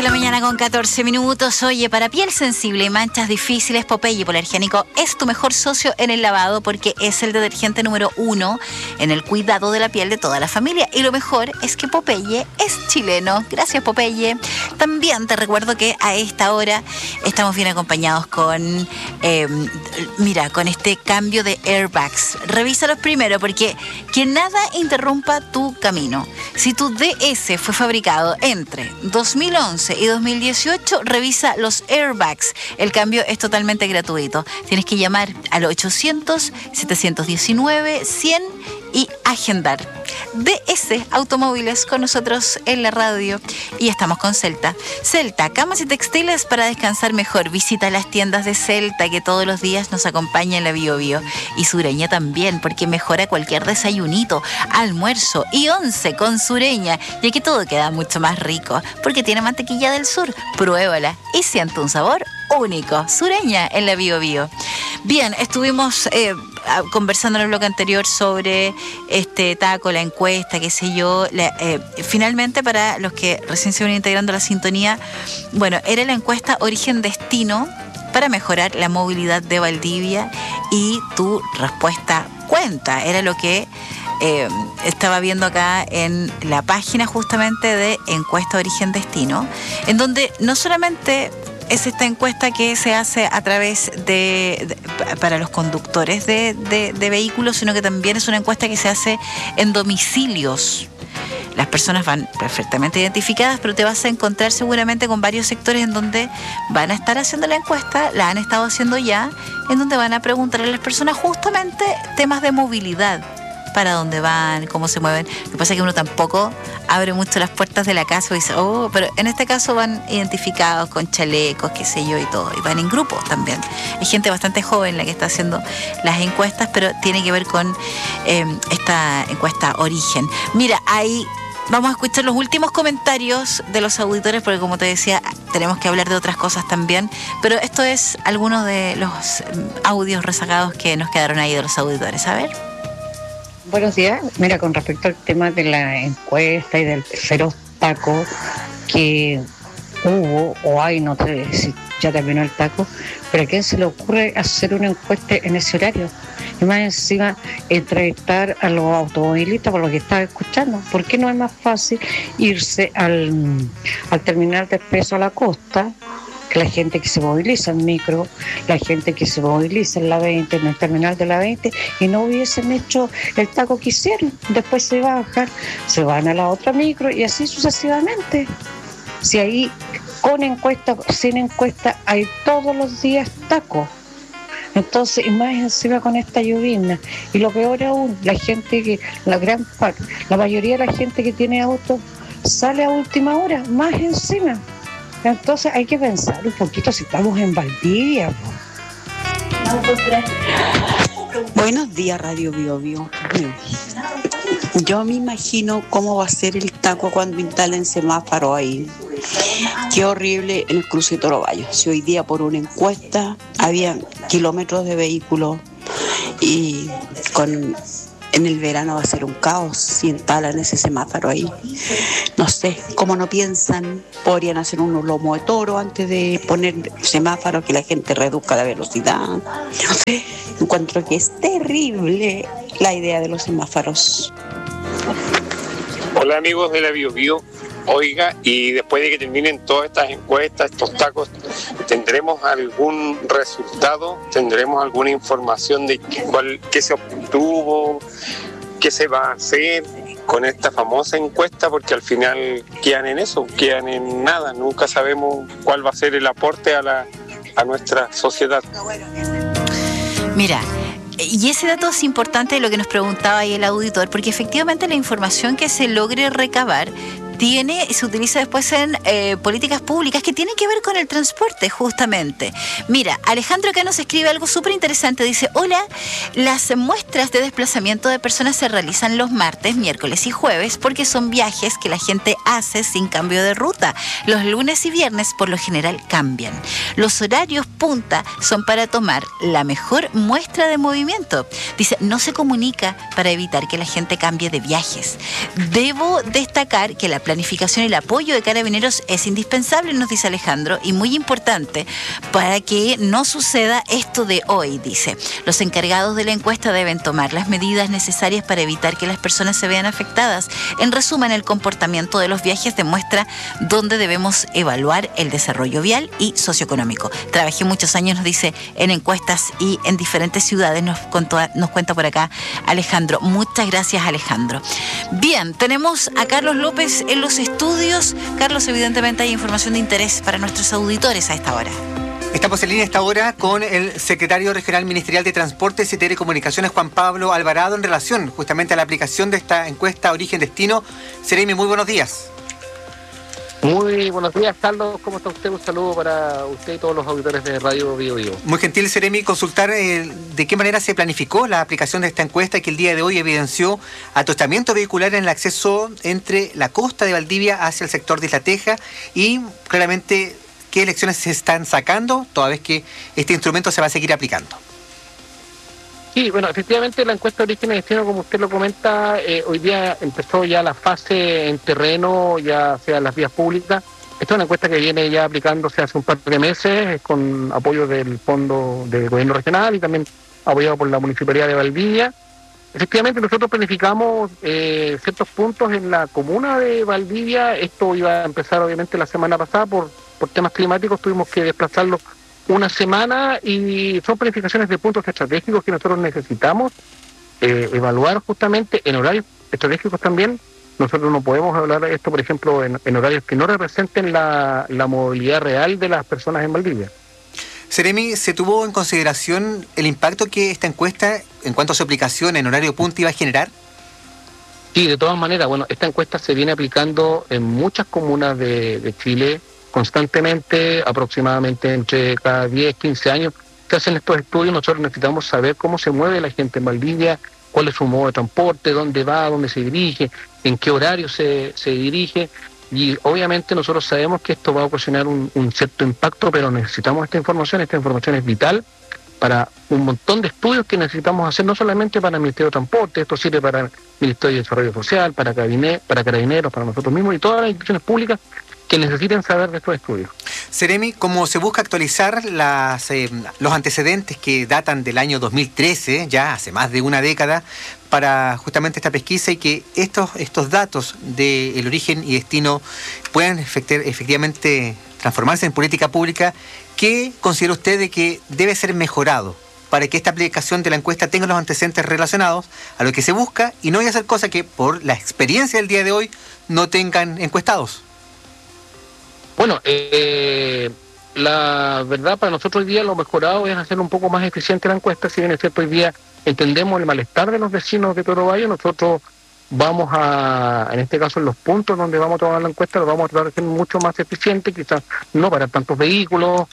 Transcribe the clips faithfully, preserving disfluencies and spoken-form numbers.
de la mañana con catorce minutos. Oye, para piel sensible y manchas difíciles, Popeye Hipoalergénico es tu mejor socio en el lavado porque es el detergente número uno en el cuidado de la piel de toda la familia. Y lo mejor es que Popeye es chileno. Gracias, Popeye. También te recuerdo que a esta hora estamos bien acompañados con, eh, mira, con este cambio de airbags. Revísalos primero porque que nada interrumpa tu camino. Si tu D S fue fabricado entre dos mil once y dos mil dieciocho, revisa los airbags. El cambio es totalmente gratuito. Tienes que llamar al ochocientos, setecientos diecinueve, cien y agendar. D S Automóviles con nosotros en la radio y estamos con Celta. Celta, camas y textiles para descansar mejor. Visita las tiendas de Celta que todos los días nos acompaña en la Bio Bio. Y Sureña también, porque mejora cualquier desayunito, almuerzo y once con Sureña, ya que todo queda mucho más rico, porque tiene mantequilla del sur. Pruébala y siente un sabor único. Sureña en la Bio Bio. Bien, estuvimos eh, conversando en el bloque anterior sobre este taco, la encuesta, qué sé yo. La, eh, finalmente, para los que recién se van integrando a la sintonía, bueno, era la encuesta origen-destino para mejorar la movilidad de Valdivia y tu respuesta cuenta. Era lo que eh, estaba viendo acá en la página justamente de encuesta origen-destino, en donde no solamente es esta encuesta que se hace a través de, de para los conductores de, de, de vehículos, sino que también es una encuesta que se hace en domicilios. Las personas van perfectamente identificadas, pero te vas a encontrar seguramente con varios sectores en donde van a estar haciendo la encuesta, la han estado haciendo ya, en donde van a preguntar a las personas justamente temas de movilidad. Para dónde van, cómo se mueven. Lo que pasa es que uno tampoco abre mucho las puertas de la casa y dice, oh, pero en este caso van identificados con chalecos, qué sé yo, y todo. Y van en grupos también. Hay gente bastante joven la que está haciendo las encuestas, pero tiene que ver con eh, esta encuesta origen. Mira, ahí vamos a escuchar los últimos comentarios de los auditores, porque como te decía, tenemos que hablar de otras cosas también. Pero esto es algunos de los audios rezagados que nos quedaron ahí de los auditores. A ver. Buenos días. Mira, con respecto al tema de la encuesta y del feroz taco que hubo o hay, no sé si ya terminó el taco, pero ¿a quién se le ocurre hacer una encuesta en ese horario? Y más encima entrevistar a los automovilistas, por lo que estaba escuchando. ¿Por qué no es más fácil irse al, al terminal de Expreso a la Costa? Que la gente que se moviliza en micro, la gente que se moviliza en la veinte, en el terminal de la veinte, y no hubiesen hecho el taco que hicieron. Después se bajan, se van a la otra micro y así sucesivamente. Si ahí con encuesta, sin encuesta, hay todos los días taco. Entonces, y más encima con esta llovizna. Y lo peor aún, la gente que, la gran parte, la mayoría de la gente que tiene auto sale a última hora, más encima. Entonces hay que pensar un poquito si estamos en Valdivia. Buenos días, Radio Bio Bio. Yo me imagino cómo va a ser el taco cuando instalen semáforo ahí. Qué horrible en el cruce de Torobayo. Si hoy día por una encuesta había kilómetros de vehículos y con... En el verano va a ser un caos si instalan ese semáforo ahí. No sé, cómo no piensan, podrían hacer un lomo de toro antes de poner semáforo, que la gente reduzca la velocidad. No sé, encuentro que es terrible la idea de los semáforos. Hola amigos de la Bio Bio. Oiga, y después de que terminen todas estas encuestas, estos tacos, ¿tendremos algún resultado? ¿Tendremos alguna información de cuál, qué se obtuvo? ¿Qué se va a hacer con esta famosa encuesta? Porque al final quedan en eso, quedan en nada. Nunca sabemos cuál va a ser el aporte a, la, a nuestra sociedad. Mira, y ese dato es importante de lo que nos preguntaba ahí el auditor, porque efectivamente la información que se logre recabar tiene y se utiliza después en eh, políticas públicas que tienen que ver con el transporte, justamente. Mira, Alejandro acá nos escribe algo súper interesante. Dice, hola, las muestras de desplazamiento de personas se realizan los martes, miércoles y jueves porque son viajes que la gente hace sin cambio de ruta. Los lunes y viernes, por lo general, cambian. Los horarios punta son para tomar la mejor muestra de movimiento. Dice, no se comunica para evitar que la gente cambie de viajes. Debo destacar que la planificación y el apoyo de Carabineros es indispensable, nos dice Alejandro, y muy importante para que no suceda esto de hoy, dice. Los encargados de la encuesta deben tomar las medidas necesarias para evitar que las personas se vean afectadas. En resumen, el comportamiento de los viajes demuestra dónde debemos evaluar el desarrollo vial y socioeconómico. Trabajé muchos años, nos dice, en encuestas y en diferentes ciudades, nos, contó, nos cuenta por acá Alejandro. Muchas gracias, Alejandro. Bien, tenemos a Carlos López en los estudios. Carlos, evidentemente hay información de interés para nuestros auditores a esta hora. Estamos en línea a esta hora con el secretario regional ministerial de Transportes y Telecomunicaciones, Juan Pablo Alvarado, en relación justamente a la aplicación de esta encuesta Origen-Destino. Seremi, muy buenos días. Muy buenos días, Carlos. ¿Cómo está usted? Un saludo para usted y todos los auditores de Radio Bio Bio. Muy gentil, Seremi, consultar eh, de qué manera se planificó la aplicación de esta encuesta que el día de hoy evidenció atostamiento vehicular en el acceso entre la costa de Valdivia hacia el sector de Isla Teja y claramente qué elecciones se están sacando, toda vez que este instrumento se va a seguir aplicando. Sí, bueno, efectivamente la encuesta de Origen y Destino, como usted lo comenta, eh, hoy día empezó ya la fase en terreno, ya sea en las vías públicas. Esta es una encuesta que viene ya aplicándose hace un par de meses, con apoyo del Fondo de Gobierno Regional y también apoyado por la Municipalidad de Valdivia. Efectivamente, nosotros planificamos eh, ciertos puntos en la comuna de Valdivia. Esto iba a empezar obviamente la semana pasada por, por temas climáticos, tuvimos que desplazarlo una semana y son planificaciones de puntos estratégicos que nosotros necesitamos eh, evaluar justamente en horarios estratégicos también. Nosotros no podemos evaluar esto, por ejemplo, en, en horarios que no representen la, la movilidad real de las personas en Valdivia. Seremi, ¿se tuvo en consideración el impacto que esta encuesta, en cuanto a su aplicación en horario punta, iba a generar? Sí, de todas maneras, bueno, esta encuesta se viene aplicando en muchas comunas de, de Chile constantemente, aproximadamente entre cada diez, quince años. Se hacen estos estudios, nosotros necesitamos saber cómo se mueve la gente en Valdivia, cuál es su modo de transporte, dónde va, dónde se dirige, en qué horario se, se dirige. Y obviamente nosotros sabemos que esto va a ocasionar un, un cierto impacto, pero necesitamos esta información. Esta información es vital para un montón de estudios que necesitamos hacer, no solamente para el Ministerio de Transporte, esto sirve para el Ministerio de Desarrollo Social, para Carabineros, para Carabineros, para nosotros mismos y todas las instituciones públicas que necesiten saber de estos estudios. Seremi, como se busca actualizar las, eh, los antecedentes que datan del año dos mil trece, ya hace más de una década, para justamente esta pesquisa y que estos, estos datos del origen y destino puedan efecti- efectivamente transformarse en política pública, ¿qué considera usted de que debe ser mejorado para que esta aplicación de la encuesta tenga los antecedentes relacionados a lo que se busca y no vaya a ser cosa que por la experiencia del día de hoy no tengan encuestados? Bueno, eh, la verdad para nosotros hoy día lo mejorado es hacer un poco más eficiente la encuesta. Si bien es cierto, hoy día entendemos el malestar de los vecinos de Toro Valle, nosotros vamos a, en este caso en los puntos donde vamos a tomar la encuesta, lo vamos a tratar de hacer mucho más eficiente, quizás no para tantos vehículos,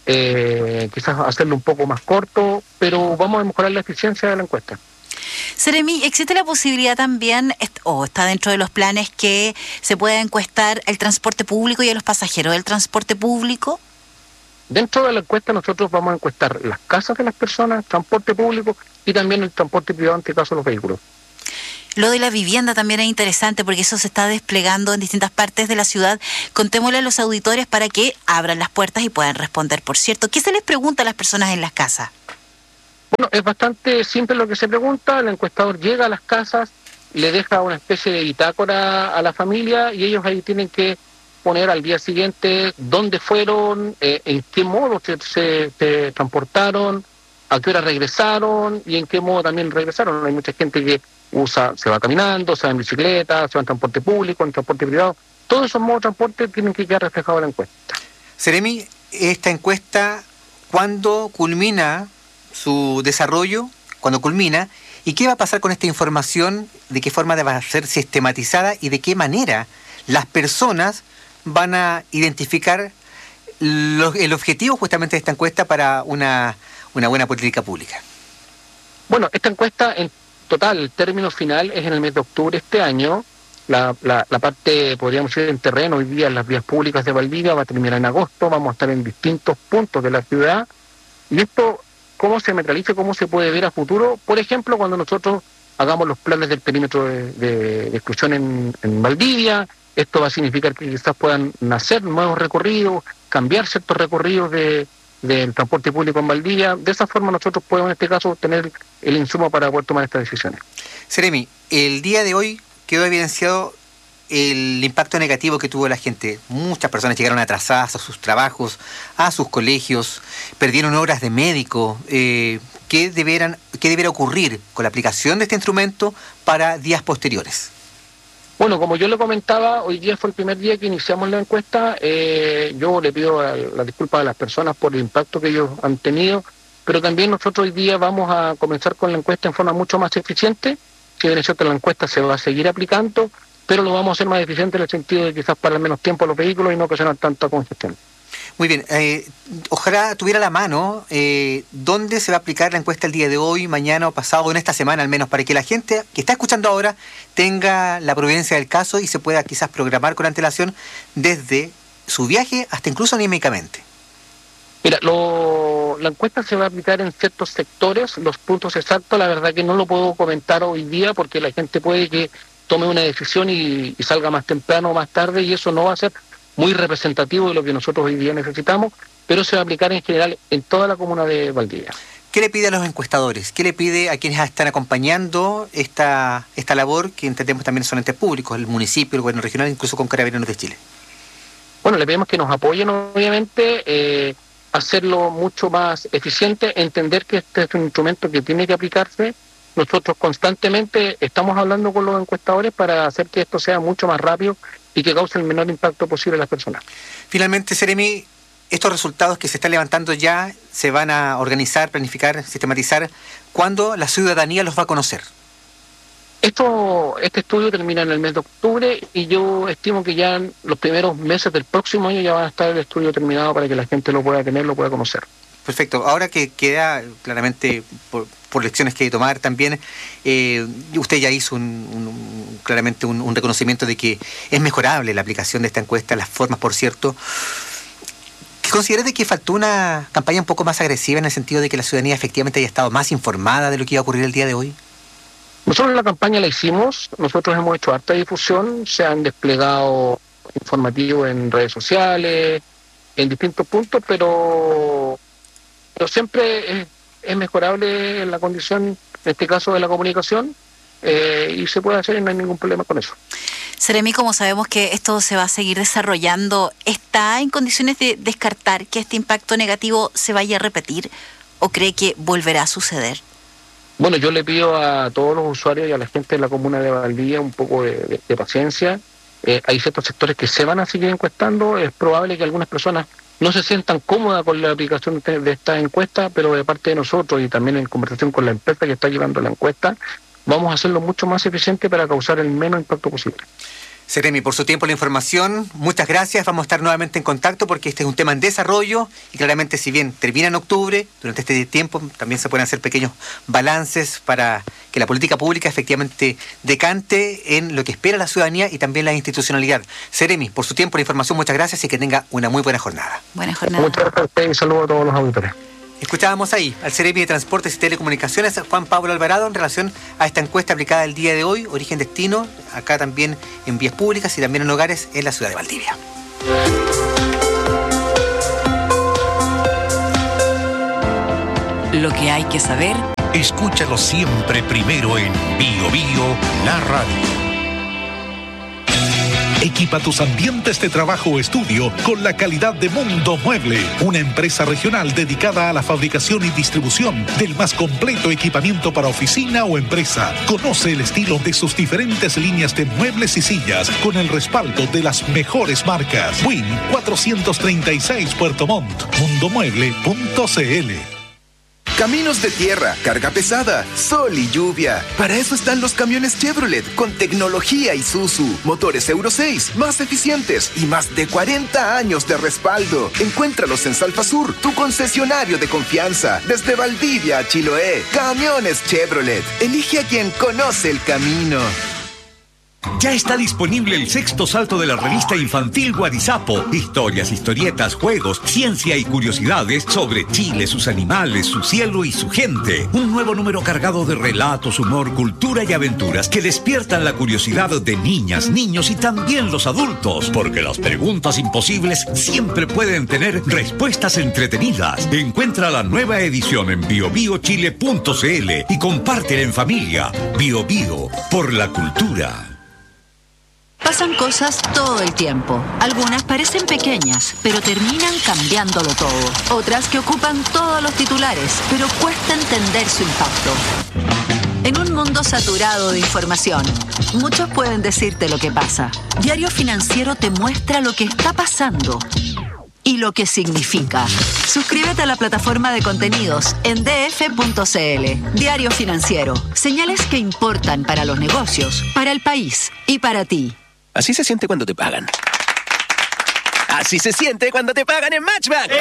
eh, quizás hacerlo un poco más corto, pero vamos a mejorar la eficiencia de la encuesta. Seremi, ¿existe la posibilidad también, o está dentro de los planes, que se pueda encuestar el transporte público y a los pasajeros del transporte público? Dentro de la encuesta nosotros vamos a encuestar las casas de las personas, transporte público y también el transporte privado, en este caso los vehículos. Lo de la vivienda también es interesante porque eso se está desplegando en distintas partes de la ciudad. Contémosle a los auditores para que abran las puertas y puedan responder. Por cierto, ¿qué se les pregunta a las personas en las casas? Bueno, es bastante simple lo que se pregunta. El encuestador llega a las casas, le deja una especie de bitácora a la familia y ellos ahí tienen que poner al día siguiente dónde fueron, eh, en qué modo se, se, se transportaron, a qué hora regresaron y en qué modo también regresaron. Hay mucha gente que usa, se va caminando, se va en bicicleta, se va en transporte público, en transporte privado. Todos esos modos de transporte tienen que quedar reflejados en la encuesta. Seremi, esta encuesta, ¿cuándo culmina su desarrollo? ¿Cuándo culmina? ¿Y qué va a pasar con esta información? ¿De qué forma va a ser sistematizada? ¿Y de qué manera las personas van a identificar lo, el objetivo justamente de esta encuesta para una, una buena política pública? Bueno, esta encuesta en total, el término final es en el mes de octubre de este año. La, la, la parte, podríamos decir, en terreno, hoy día en las vías públicas de Valdivia va a terminar en agosto, vamos a estar en distintos puntos de la ciudad. Y esto, ¿cómo se materializa? ¿Cómo se puede ver a futuro? Por ejemplo, cuando nosotros hagamos los planes del perímetro de, de, de exclusión en, en Valdivia, esto va a significar que quizás puedan nacer nuevos recorridos, cambiar ciertos recorridos de, del transporte público en Valdivia. De esa forma nosotros podemos en este caso tener el insumo para poder tomar estas decisiones. Seremi, el día de hoy quedó evidenciado el impacto negativo que tuvo la gente. Muchas personas llegaron atrasadas a sus trabajos, a sus colegios, perdieron horas de médico. Eh, ¿qué, deberán, ¿Qué deberá ocurrir con la aplicación de este instrumento para días posteriores? Bueno, como yo le comentaba, hoy día fue el primer día que iniciamos la encuesta. Eh, yo le pido la disculpa a las personas por el impacto que ellos han tenido, pero también nosotros hoy día vamos a comenzar con la encuesta en forma mucho más eficiente. Si bien es cierto, la encuesta se va a seguir aplicando, pero lo vamos a hacer más eficiente en el sentido de quizás para menos tiempo a los vehículos y no ocasionar tanta congestión. Muy bien, eh, ojalá tuviera a la mano eh, dónde se va a aplicar la encuesta el día de hoy, mañana o pasado, en esta semana al menos, para que la gente que está escuchando ahora tenga la providencia del caso y se pueda quizás programar con antelación desde su viaje hasta incluso anímicamente. Mira, lo, la encuesta se va a aplicar en ciertos sectores, los puntos exactos, la verdad que no lo puedo comentar hoy día porque la gente puede que tome una decisión y, y salga más temprano o más tarde y eso no va a ser muy representativo de lo que nosotros hoy día necesitamos, pero se va a aplicar en general en toda la comuna de Valdivia. ¿Qué le pide a los encuestadores? ¿Qué le pide a quienes están acompañando esta, esta labor, que entendemos también son entes públicos, el municipio, el gobierno regional, incluso con Carabineros de Chile? Bueno, le pedimos que nos apoyen, obviamente, eh, hacerlo mucho más eficiente, entender que este es un instrumento que tiene que aplicarse. Nosotros constantemente estamos hablando con los encuestadores para hacer que esto sea mucho más rápido y que cause el menor impacto posible a las personas. Finalmente, Seremi, estos resultados que se están levantando ya se van a organizar, planificar, sistematizar. ¿Cuándo la ciudadanía los va a conocer? Esto, este estudio termina en el mes de octubre y yo estimo que ya en los primeros meses del próximo año ya va a estar el estudio terminado para que la gente lo pueda tener, lo pueda conocer. Perfecto. Ahora que queda claramente por, por lecciones que hay que tomar también, eh, usted ya hizo un, un, claramente un, un reconocimiento de que es mejorable la aplicación de esta encuesta, las formas, por cierto. ¿Considera de que faltó una campaña un poco más agresiva en el sentido de que la ciudadanía efectivamente haya estado más informada de lo que iba a ocurrir el día de hoy? Nosotros la campaña la hicimos, nosotros hemos hecho harta difusión, se han desplegado informativos en redes sociales, en distintos puntos, pero... pero siempre es, es mejorable la condición, en este caso de la comunicación, eh, y se puede hacer y no hay ningún problema con eso. Seremi, como sabemos que esto se va a seguir desarrollando, ¿está en condiciones de descartar que este impacto negativo se vaya a repetir o cree que volverá a suceder? Bueno, yo le pido a todos los usuarios y a la gente de la comuna de Valdivia un poco de, de, de paciencia. Eh, hay ciertos sectores que se van a seguir encuestando, es probable que algunas personas no se sientan cómodas con la aplicación de, de esta encuesta, pero de parte de nosotros y también en conversación con la empresa que está llevando la encuesta, vamos a hacerlo mucho más eficiente para causar el menos impacto posible. Seremi, por su tiempo y la información, muchas gracias. Vamos a estar nuevamente en contacto porque este es un tema en desarrollo y claramente si bien termina en octubre, durante este tiempo también se pueden hacer pequeños balances para que la política pública efectivamente decante en lo que espera la ciudadanía y también la institucionalidad. Seremi, por su tiempo y la información, muchas gracias y que tenga una muy buena jornada. Buena jornada. Muchas gracias a usted y saludos a todos los auditores. Escuchábamos ahí al Seremi de Transportes y Telecomunicaciones, Juan Pablo Alvarado, en relación a esta encuesta aplicada el día de hoy, origen-destino, acá también en vías públicas y también en hogares en la ciudad de Valdivia. Lo que hay que saber. Escúchalo siempre primero en Bio Bio, la radio. Equipa tus ambientes de trabajo o estudio con la calidad de Mundo Mueble, una empresa regional dedicada a la fabricación y distribución del más completo equipamiento para oficina o empresa. Conoce el estilo de sus diferentes líneas de muebles y sillas con el respaldo de las mejores marcas. Win cuatrocientos treinta y seis Puerto Montt, mundomueble punto cl. Caminos de tierra, carga pesada, sol y lluvia. Para eso están los camiones Chevrolet con tecnología Isuzu, motores Euro seis, más eficientes y más de cuarenta años de respaldo. Encuéntralos en Salfasur, tu concesionario de confianza. Desde Valdivia a Chiloé, camiones Chevrolet. Elige a quien conoce el camino. Ya está disponible el sexto salto de la revista infantil Guarizapo. Historias, historietas, juegos, ciencia y curiosidades sobre Chile, sus animales, su cielo y su gente. Un nuevo número cargado de relatos, humor, cultura y aventuras que despiertan la curiosidad de niñas, niños y también los adultos. Porque las preguntas imposibles siempre pueden tener respuestas entretenidas. Encuentra la nueva edición en bio bio chile punto c l y compártela en familia. Bio Bio, por la cultura. Pasan cosas todo el tiempo. Algunas parecen pequeñas, pero terminan cambiándolo todo. Otras que ocupan todos los titulares, pero cuesta entender su impacto. En un mundo saturado de información, muchos pueden decirte lo que pasa. Diario Financiero te muestra lo que está pasando y lo que significa. Suscríbete a la plataforma de contenidos en d f punto c l. Diario Financiero. Señales que importan para los negocios, para el país y para ti. Así se siente cuando te pagan. Así se siente cuando te pagan en Matchbank.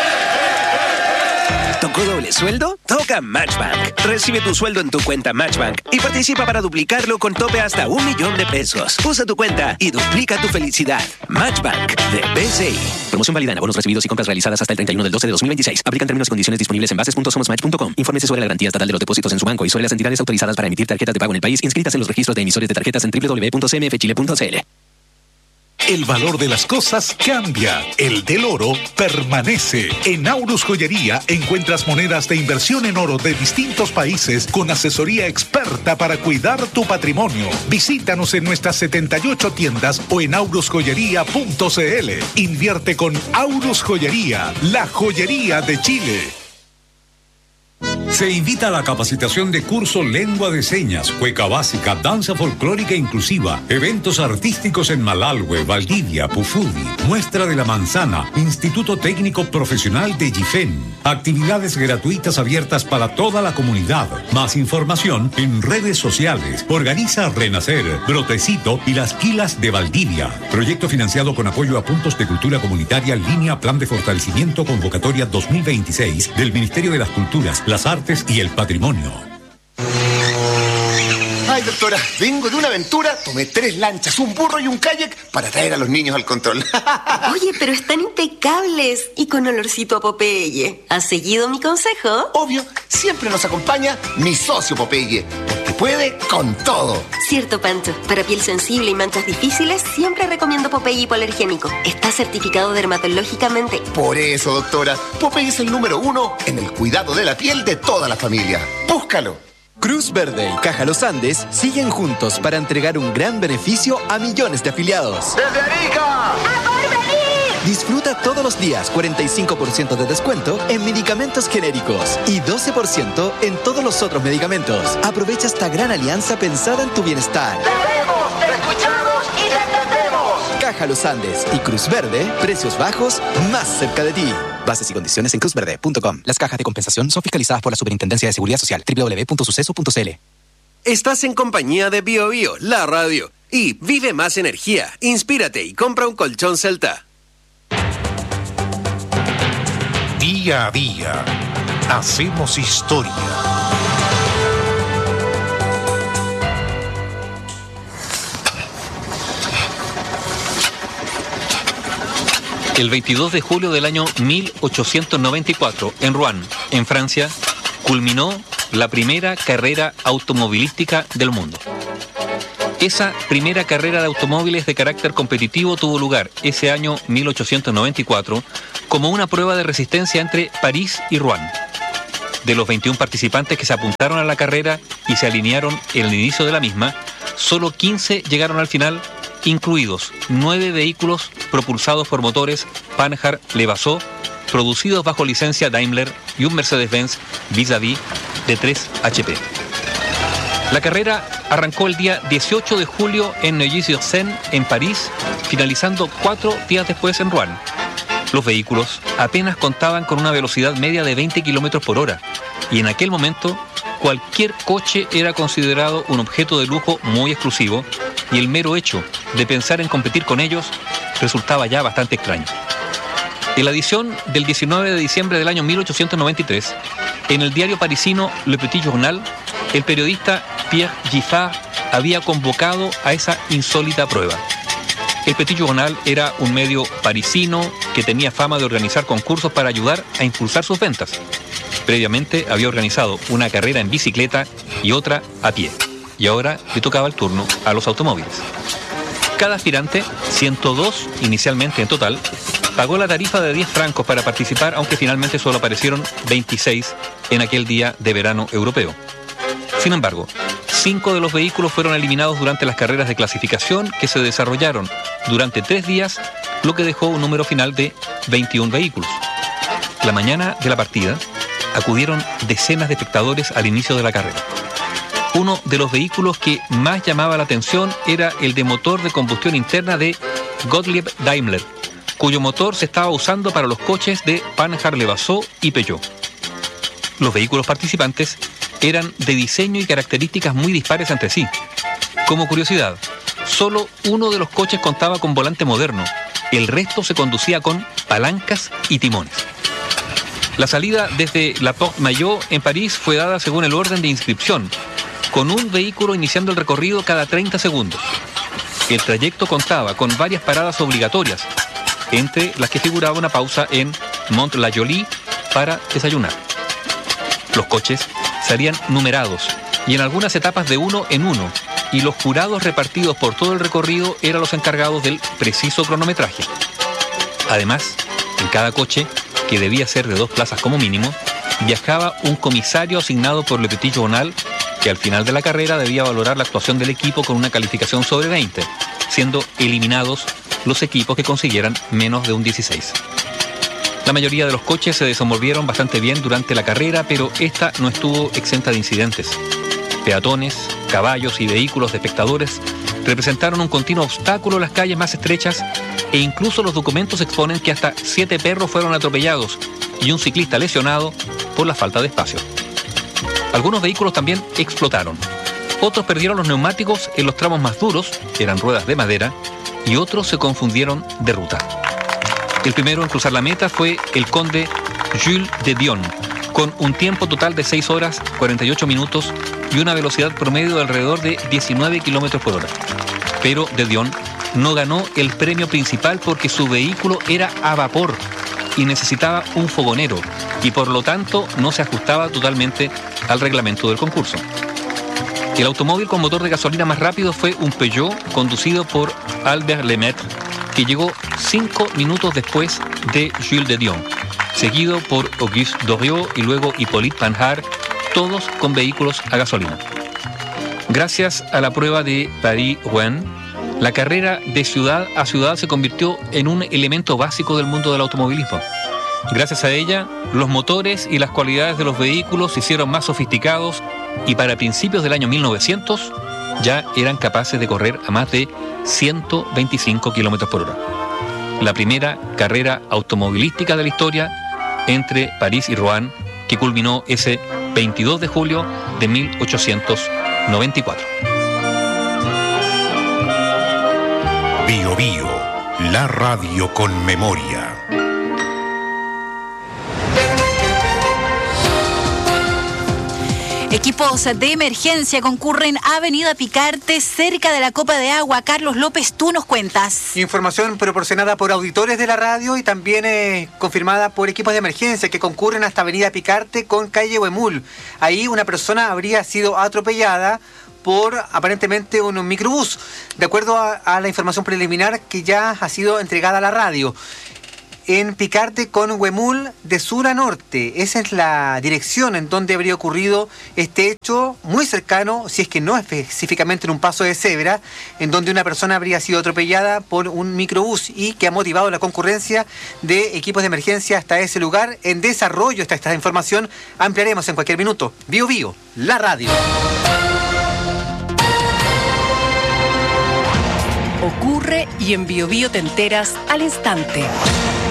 ¿Tocó doble sueldo? Toca Matchbank. Recibe tu sueldo en tu cuenta Matchbank y participa para duplicarlo con tope hasta un millón de pesos. Usa tu cuenta y duplica tu felicidad. Matchbank de B C I. Promoción válida en abonos recibidos y compras realizadas hasta el treinta y uno del doce de dos mil veintiséis. Aplican términos y condiciones disponibles en bases punto somos match punto com. Infórmese sobre la garantía estatal de los depósitos en su banco y sobre las entidades autorizadas para emitir tarjetas de pago en el país inscritas en los registros de emisores de tarjetas en doble u doble u doble u punto c m f chile punto c l. El valor de las cosas cambia. El del oro permanece. En Aurus Joyería encuentras monedas de inversión en oro de distintos países con asesoría experta para cuidar tu patrimonio. Visítanos en nuestras setenta y ocho tiendas o en aurus joyería punto c l. Invierte con Aurus Joyería, la joyería de Chile. Se invita a la capacitación de curso Lengua de Señas, Cueca Básica, Danza Folclórica Inclusiva, eventos artísticos en Malalhue, Valdivia, Pufudi, Muestra de la Manzana, Instituto Técnico Profesional de Gifén. Actividades gratuitas abiertas para toda la comunidad. Más información en redes sociales. Organiza Renacer, Brotecito y Las Quilas de Valdivia. Proyecto financiado con apoyo a Puntos de Cultura Comunitaria, Línea Plan de Fortalecimiento Convocatoria dos mil veintiséis del Ministerio de las Culturas, las Artes y el Patrimonio. Ay, doctora, vengo de una aventura, tomé tres lanchas, un burro y un kayak para traer a los niños al control. Oye, pero están impecables y con olorcito a Popeye. ¿Has seguido mi consejo? Obvio, siempre nos acompaña mi socio Popeye, porque puede con todo. Cierto, Pancho. Para piel sensible y manchas difíciles, siempre recomiendo Popeye hipoalergénico. Está certificado dermatológicamente. Por eso, doctora, Popeye es el número uno en el cuidado de la piel de toda la familia. Búscalo. Cruz Verde y Caja Los Andes siguen juntos para entregar un gran beneficio a millones de afiliados. ¡Desde Arica! ¡A Porvenir! Disfruta todos los días cuarenta y cinco por ciento de descuento en medicamentos genéricos y doce por ciento en todos los otros medicamentos. Aprovecha esta gran alianza pensada en tu bienestar. ¡Te vemos, te escuchamos y te entendemos! Caja Los Andes y Cruz Verde, precios bajos más cerca de ti. Bases y condiciones en cruz verde punto com. Las cajas de compensación son fiscalizadas por la Superintendencia de Seguridad Social. doble u doble u doble u punto suceso punto c l. Estás en compañía de Bio Bio, la radio. Y vive más energía, inspírate y compra un colchón Celta. Día a día, hacemos historia. El veintidós de julio del año mil ochocientos noventa y cuatro, en Rouen, en Francia, culminó la primera carrera automovilística del mundo. Esa primera carrera de automóviles de carácter competitivo tuvo lugar ese año mil ochocientos noventa y cuatro como una prueba de resistencia entre París y Rouen. De los veintiún participantes que se apuntaron a la carrera y se alinearon en el inicio de la misma, solo quince llegaron al final, incluidos nueve vehículos propulsados por motores Panhard Levasseur, producidos bajo licencia Daimler, y un Mercedes-Benz Vis-a-Vis de tres H P. La carrera arrancó el día dieciocho de julio en Neuilly-sur-Seine, en París, finalizando cuatro días después en Rouen. Los vehículos apenas contaban con una velocidad media de veinte kilómetros por hora, y en aquel momento cualquier coche era considerado un objeto de lujo muy exclusivo, y el mero hecho de pensar en competir con ellos resultaba ya bastante extraño. En la edición del diecinueve de diciembre del año mil ochocientos noventa y tres, en el diario parisino Le Petit Journal, el periodista Pierre Giffard había convocado a esa insólita prueba. El Petit Journal era un medio parisino que tenía fama de organizar concursos para ayudar a impulsar sus ventas. Previamente había organizado una carrera en bicicleta y otra a pie. Y ahora le tocaba el turno a los automóviles. Cada aspirante, ciento dos inicialmente en total, pagó la tarifa de diez francos para participar, aunque finalmente solo aparecieron veintiséis en aquel día de verano europeo. Sin embargo, cinco de los vehículos fueron eliminados durante las carreras de clasificación que se desarrollaron durante tres días, lo que dejó un número final de veintiún vehículos. La mañana de la partida acudieron decenas de espectadores al inicio de la carrera. Uno de los vehículos que más llamaba la atención era el de motor de combustión interna de Gottlieb Daimler, cuyo motor se estaba usando para los coches de Panhard-Levasseur y Peugeot. Los vehículos participantes eran de diseño y características muy dispares entre sí. Como curiosidad, solo uno de los coches contaba con volante moderno, el resto se conducía con palancas y timones. La salida desde la Porte Maillot en París fue dada según el orden de inscripción, con un vehículo iniciando el recorrido cada treinta segundos. El trayecto contaba con varias paradas obligatorias, entre las que figuraba una pausa en Mont-la-Jolie para desayunar. Los coches serían numerados y en algunas etapas de uno en uno, y los jurados repartidos por todo el recorrido eran los encargados del preciso cronometraje. Además, en cada coche, que debía ser de dos plazas como mínimo, viajaba un comisario asignado por Le Petit Journal, que al final de la carrera debía valorar la actuación del equipo con una calificación sobre veinte, siendo eliminados los equipos que consiguieran menos de un dieciséis. La mayoría de los coches se desenvolvieron bastante bien durante la carrera, pero esta no estuvo exenta de incidentes. Peatones, caballos y vehículos de espectadores representaron un continuo obstáculo en las calles más estrechas, e incluso los documentos exponen que hasta siete perros fueron atropellados y un ciclista lesionado por la falta de espacio. Algunos vehículos también explotaron. Otros perdieron los neumáticos en los tramos más duros, que eran ruedas de madera, y otros se confundieron de ruta. El primero en cruzar la meta fue el conde Jules de Dion, con un tiempo total de seis horas, cuarenta y ocho minutos y una velocidad promedio de alrededor de diecinueve kilómetros por hora. Pero de Dion no ganó el premio principal porque su vehículo era a vapor y necesitaba un fogonero, y por lo tanto no se ajustaba totalmente al reglamento del concurso. El automóvil con motor de gasolina más rápido fue un Peugeot conducido por Albert Lemaitre, que llegó cinco minutos después de Jules de Dion, seguido por Auguste Doriot y luego Hippolyte Panhard, todos con vehículos a gasolina. Gracias a la prueba de Paris-Rouen, la carrera de ciudad a ciudad se convirtió en un elemento básico del mundo del automovilismo. Gracias a ella, los motores y las cualidades de los vehículos se hicieron más sofisticados y para principios del año mil novecientos ya eran capaces de correr a más de ciento veinticinco kilómetros por hora. La primera carrera automovilística de la historia entre París y Rouen, que culminó ese veintidós de julio de mil ochocientos noventa y cuatro. Bio Bio, la radio con memoria. Equipos de emergencia concurren a Avenida Picarte, cerca de la Copa de Agua. Carlos López, tú nos cuentas. Información proporcionada por auditores de la radio y también eh, confirmada por equipos de emergencia que concurren hasta Avenida Picarte con calle Huemul. Ahí una persona habría sido atropellada por aparentemente un microbús, de acuerdo a, a la información preliminar que ya ha sido entregada a la radio. En Picarte con Huemul, de sur a norte. Esa es la dirección en donde habría ocurrido este hecho, muy cercano, si es que no específicamente en un paso de cebra, en donde una persona habría sido atropellada por un microbús y que ha motivado la concurrencia de equipos de emergencia hasta ese lugar. En desarrollo está esta información, ampliaremos en cualquier minuto. Bio Bio, la radio. Ocurre y en Bio Bio te enteras al instante.